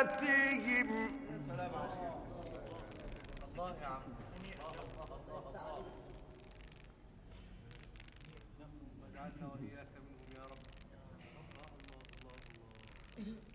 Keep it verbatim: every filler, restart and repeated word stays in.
بنياتهم. يا سلام عليك الله يا عم واجعلنا وإياك منهم يا رب. الله الله الله الله